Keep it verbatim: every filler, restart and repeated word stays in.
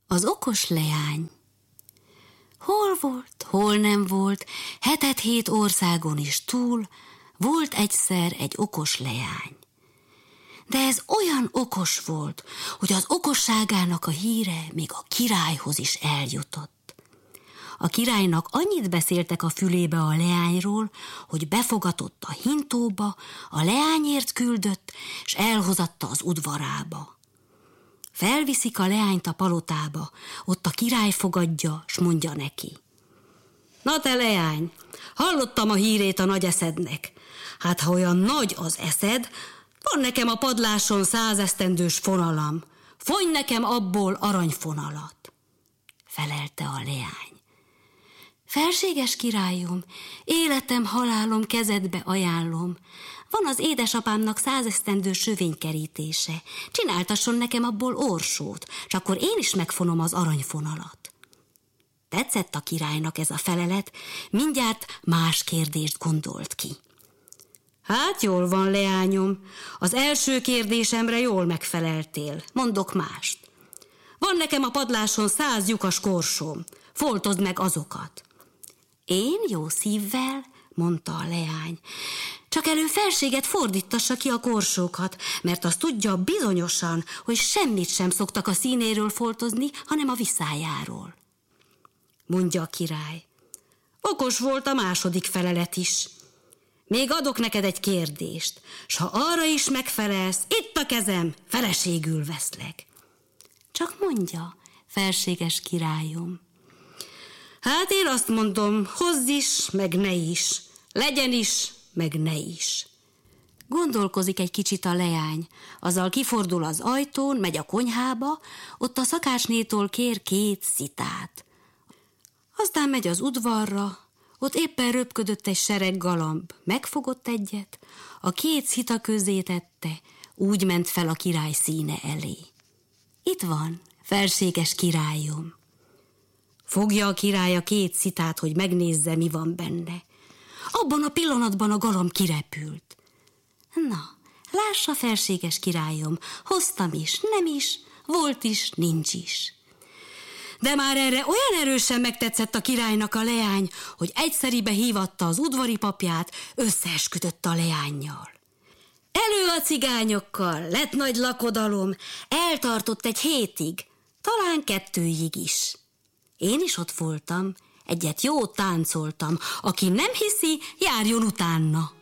Az okos leány. Hol volt, hol nem volt, hetet hét országon is túl, volt egyszer egy okos leány. De ez olyan okos volt, hogy az okosságának a híre még a királyhoz is eljutott. A királynak annyit beszéltek a fülébe a leányról, hogy befogatott a hintóba, a leányért küldött, és elhozatta az udvarába. Felviszik a leányt a palotába, ott a király fogadja, s mondja neki: Na te leány, hallottam a hírét a nagy eszednek. Hát ha olyan nagy az eszed, van nekem a padláson százesztendős fonalam, fonj nekem abból aranyfonalat. Felelte a leány: Felséges királyom, életem, halálom kezedbe ajánlom. Van az édesapámnak százesztendő sövénykerítése. Csináltasson nekem abból orsót, s akkor én is megfonom az aranyfonalat. Tetszett a királynak ez a felelet, mindjárt más kérdést gondolt ki. Hát jól van, leányom, az első kérdésemre jól megfeleltél, mondok mást. Van nekem a padláson száz lyukas korsóm, foltozd meg azokat. Én jó szívvel, mondta a leány, csak elő felséget fordítassa ki a korsókat, mert azt tudja bizonyosan, hogy semmit sem szoktak a színéről foltozni, hanem a viszájáról. Mondja a király: Okos volt a második felelet is. Még adok neked egy kérdést, s ha arra is megfelelsz, itt a kezem, feleségül veszlek. Csak mondja, felséges királyom. Hát én azt mondom, hozz is, meg ne is, legyen is, meg ne is. Gondolkozik egy kicsit a leány, azzal kifordul az ajtón, megy a konyhába, ott a szakácsnétól kér két szitát. Aztán megy az udvarra, ott éppen röpködött egy sereg galamb, megfogott egyet, a két szita közé tette, úgy ment fel a király színe elé. Itt van, felséges királyom. Fogja a király a két szitát, hogy megnézze, mi van benne. Abban a pillanatban a galamb kirepült. Na, lássa, felséges királyom, hoztam is, nem is, volt is, nincs is. De már erre olyan erősen megtetszett a királynak a leány, hogy egyszeribe hívatta az udvari papját, összeesküdött a leánnyal. Elő a cigányokkal, lett nagy lakodalom, eltartott egy hétig, talán kettőig is. Én is ott voltam, egyet jót táncoltam, aki nem hiszi, járjon utána.